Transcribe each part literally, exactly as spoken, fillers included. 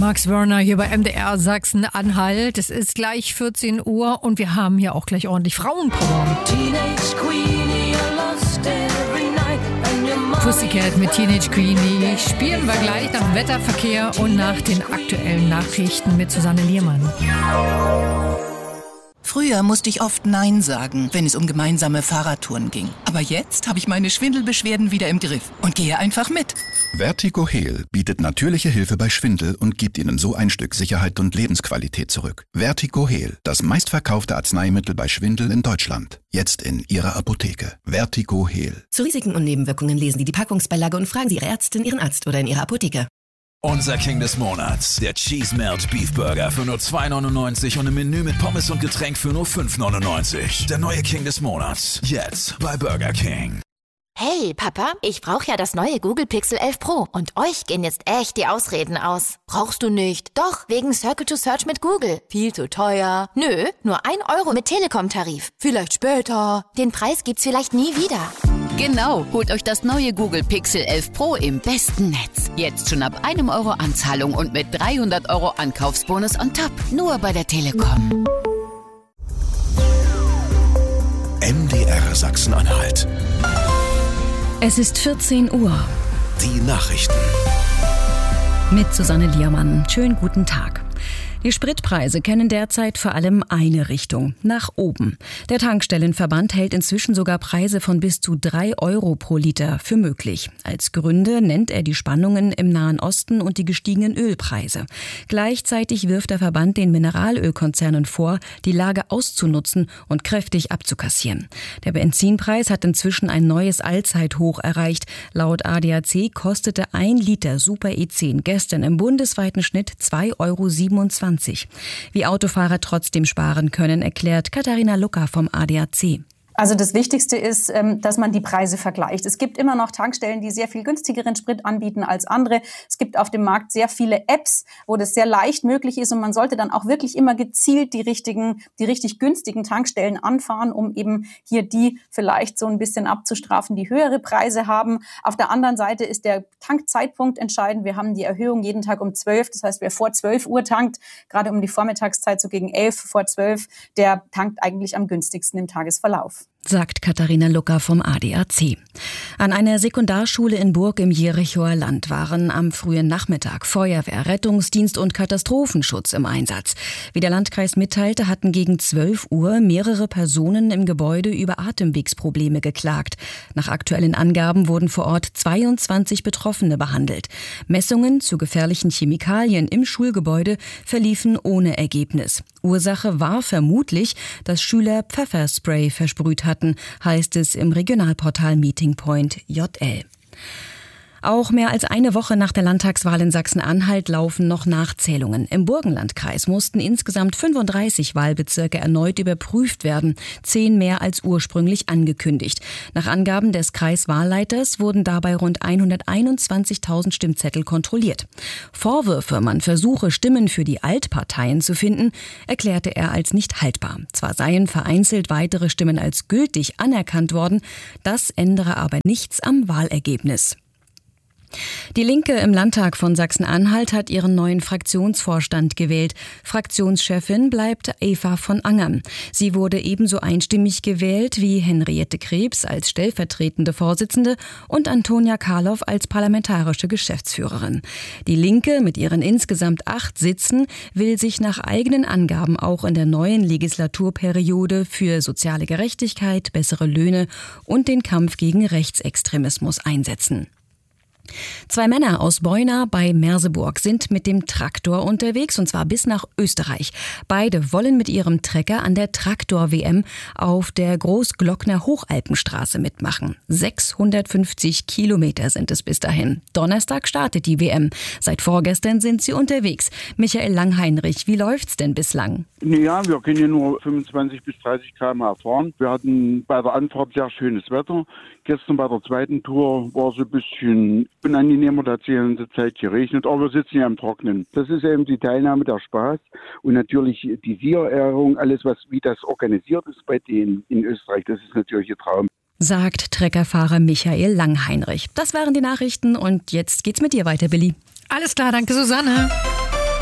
Max Werner hier bei M D R Sachsen-Anhalt. Es ist gleich vierzehn Uhr und wir haben hier auch gleich ordentlich Frauenpower. Pussycat mit Teenage Queenie spielen wir gleich nach Wetterverkehr und nach den aktuellen Nachrichten mit Susanne Liermann. Früher musste ich oft Nein sagen, wenn es um gemeinsame Fahrradtouren ging. Aber jetzt habe ich meine Schwindelbeschwerden wieder im Griff und gehe einfach mit. Vertigo Heal bietet natürliche Hilfe bei Schwindel und gibt Ihnen so ein Stück Sicherheit und Lebensqualität zurück. Vertigo Heal, das meistverkaufte Arzneimittel bei Schwindel in Deutschland. Jetzt in Ihrer Apotheke. Vertigo Heal. Zu Risiken und Nebenwirkungen lesen Sie die Packungsbeilage und fragen Sie Ihre Ärztin, Ihren Arzt oder in Ihrer Apotheke. Unser King des Monats, der Cheese Melt Beef Burger für nur zwei neunundneunzig und im Menü mit Pommes und Getränk für nur fünf neunundneunzig. Der neue King des Monats, jetzt bei Burger King. Hey, Papa, ich brauche ja das neue Google Pixel elf Pro und euch gehen jetzt echt die Ausreden aus. Brauchst du nicht? Doch, wegen Circle to Search mit Google. Viel zu teuer. Nö, nur ein Euro mit Telekom-Tarif. Vielleicht später. Den Preis gibt's vielleicht nie wieder. Genau, holt euch das neue Google Pixel elf Pro im besten Netz. Jetzt schon ab einem Euro Anzahlung und mit dreihundert Euro Ankaufsbonus on top. Nur bei der Telekom. M D R Sachsen-Anhalt. Es ist vierzehn Uhr. Die Nachrichten. Mit Susanne Liermann. Schönen guten Tag. Die Spritpreise kennen derzeit vor allem eine Richtung, nach oben. Der Tankstellenverband hält inzwischen sogar Preise von bis zu drei Euro pro Liter für möglich. Als Gründe nennt er die Spannungen im Nahen Osten und die gestiegenen Ölpreise. Gleichzeitig wirft der Verband den Mineralölkonzernen vor, die Lage auszunutzen und kräftig abzukassieren. Der Benzinpreis hat inzwischen ein neues Allzeithoch erreicht. Laut A D A C kostete ein Liter Super E zehn gestern im bundesweiten Schnitt zwei Euro siebenundzwanzig. Wie Autofahrer trotzdem sparen können, erklärt Katharina Lucker vom A D A C. Also das Wichtigste ist, dass man die Preise vergleicht. Es gibt immer noch Tankstellen, die sehr viel günstigeren Sprit anbieten als andere. Es gibt auf dem Markt sehr viele Apps, wo das sehr leicht möglich ist und man sollte dann auch wirklich immer gezielt die richtigen, die richtig günstigen Tankstellen anfahren, um eben hier die vielleicht so ein bisschen abzustrafen, die höhere Preise haben. Auf der anderen Seite ist der Tankzeitpunkt entscheidend. Wir haben die Erhöhung jeden Tag um zwölf. Das heißt, wer vor zwölf Uhr tankt, gerade um die Vormittagszeit so gegen elf vor zwölf, der tankt eigentlich am günstigsten im Tagesverlauf. Sagt Katharina Lucker vom A D A C. An einer Sekundarschule in Burg im Jerichoer Land waren am frühen Nachmittag Feuerwehr, Rettungsdienst und Katastrophenschutz im Einsatz. Wie der Landkreis mitteilte, hatten gegen zwölf Uhr mehrere Personen im Gebäude über Atemwegsprobleme geklagt. Nach aktuellen Angaben wurden vor Ort zweiundzwanzig Betroffene behandelt. Messungen zu gefährlichen Chemikalien im Schulgebäude verliefen ohne Ergebnis. Ursache war vermutlich, dass Schüler Pfefferspray versprüht hatten, heißt es im Regionalportal Meeting Point J L. Auch mehr als eine Woche nach der Landtagswahl in Sachsen-Anhalt laufen noch Nachzählungen. Im Burgenlandkreis mussten insgesamt fünfunddreißig Wahlbezirke erneut überprüft werden, zehn mehr als ursprünglich angekündigt. Nach Angaben des Kreiswahlleiters wurden dabei rund hunderteinundzwanzigtausend Stimmzettel kontrolliert. Vorwürfe, man versuche Stimmen für die Altparteien zu finden, erklärte er als nicht haltbar. Zwar seien vereinzelt weitere Stimmen als gültig anerkannt worden, das ändere aber nichts am Wahlergebnis. Die Linke im Landtag von Sachsen-Anhalt hat ihren neuen Fraktionsvorstand gewählt. Fraktionschefin bleibt Eva von Angern. Sie wurde ebenso einstimmig gewählt wie Henriette Krebs als stellvertretende Vorsitzende und Antonia Karloff als parlamentarische Geschäftsführerin. Die Linke mit ihren insgesamt acht Sitzen will sich nach eigenen Angaben auch in der neuen Legislaturperiode für soziale Gerechtigkeit, bessere Löhne und den Kampf gegen Rechtsextremismus einsetzen. Zwei Männer aus Beuna bei Merseburg sind mit dem Traktor unterwegs, und zwar bis nach Österreich. Beide wollen mit ihrem Trecker an der Traktor-W M auf der Großglockner Hochalpenstraße mitmachen. sechshundertfünfzig Kilometer sind es bis dahin. Donnerstag startet die W M. Seit vorgestern sind sie unterwegs. Michael Langheinrich, wie läuft's denn bislang? Ja, wir können ja nur fünfundzwanzig bis dreißig Kilometer pro Stunde fahren. Wir hatten bei der Anfahrt sehr schönes Wetter. Gestern bei der zweiten Tour war so ein bisschen unangenehmer, da hat es die ganze Zeit geregnet, aber wir sitzen ja im Trocknen. Das ist eben die Teilnahme, der Spaß und natürlich die Siegerehrung, alles was wie das organisiert ist bei denen in Österreich, das ist natürlich ein Traum. Sagt Treckerfahrer Michael Langheinrich. Das waren die Nachrichten und jetzt geht's mit dir weiter, Billy. Alles klar, danke Susanne.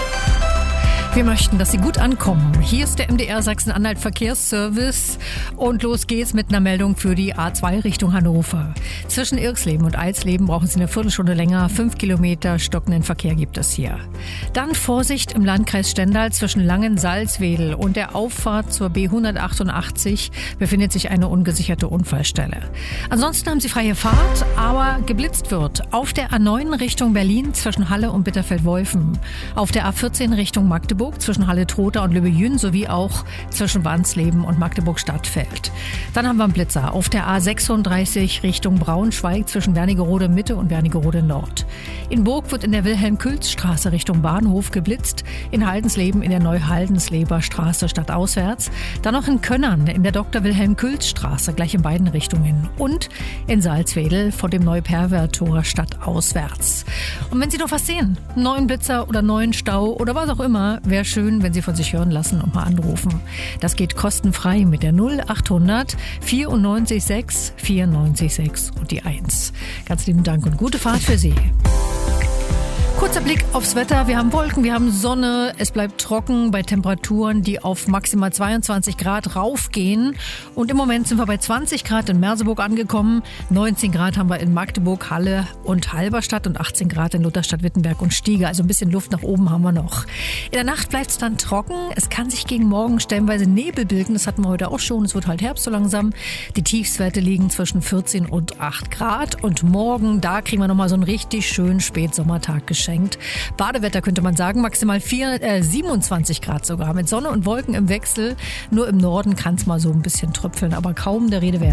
Wir möchten, dass Sie gut ankommen. Hier ist der M D R Sachsen-Anhalt Verkehrsservice und los geht's mit einer Meldung für die A zwei Richtung Hannover. Zwischen Irxleben und Eisleben brauchen Sie eine Viertelstunde länger. Fünf Kilometer stockenden Verkehr gibt es hier. Dann Vorsicht im Landkreis Stendal zwischen Langen-Salzwedel und der Auffahrt zur B hundertachtundachtzig befindet sich eine ungesicherte Unfallstelle. Ansonsten haben Sie freie Fahrt, aber geblitzt wird auf der A neun Richtung Berlin zwischen Halle und Bitterfeld-Wolfen, auf der A vierzehn Richtung Magdeburg zwischen Halle-Trotha und Lübbe-Jün sowie auch zwischen Wansleben und Magdeburg-Stadtfeld. Dann haben wir einen Blitzer auf der A sechsunddreißig Richtung Braunschweig zwischen Wernigerode Mitte und Wernigerode Nord. In Burg wird in der Wilhelm-Külz-Straße Richtung Bahnhof geblitzt, in Haldensleben in der Neu-Haldensleber Straße stadtauswärts, dann noch in Könnern in der Doktor Wilhelm-Külz-Straße gleich in beiden Richtungen und in Salzwedel vor dem Neu-Perver-Tor stadtauswärts. Und wenn Sie noch was sehen, einen neuen Blitzer oder neuen Stau oder was auch immer, wäre schön, wenn Sie von sich hören lassen und mal anrufen. Das geht kostenfrei mit der null achthundert vierundneunzig sechs vierundneunzig sechs und die eins. Ganz lieben Dank und gute Fahrt für Sie. Kurzer Blick aufs Wetter. Wir haben Wolken, wir haben Sonne. Es bleibt trocken bei Temperaturen, die auf maximal zweiundzwanzig Grad raufgehen. Und im Moment sind wir bei zwanzig Grad in Merseburg angekommen. neunzehn Grad haben wir in Magdeburg, Halle und Halberstadt und achtzehn Grad in Lutherstadt, Wittenberg und Stiege. Also ein bisschen Luft nach oben haben wir noch. In der Nacht bleibt es dann trocken. Es kann sich gegen morgen stellenweise Nebel bilden. Das hatten wir heute auch schon. Es wird halt Herbst so langsam. Die Tiefstwerte liegen zwischen vierzehn und acht Grad. Und morgen, da kriegen wir nochmal so einen richtig schönen Spätsommertag geschenkt. Badewetter könnte man sagen, maximal vier, äh, siebenundzwanzig Grad sogar, mit Sonne und Wolken im Wechsel. Nur im Norden kann es mal so ein bisschen tröpfeln, aber kaum der Rede wert.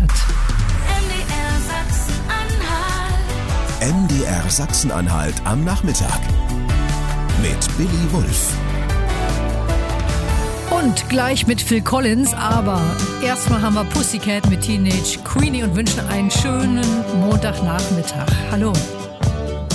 M D R Sachsen-Anhalt am Nachmittag mit Billy Wulff. Und gleich mit Phil Collins, aber erstmal haben wir Pussycat mit Teenage Queenie und wünschen einen schönen Montagnachmittag. Hallo.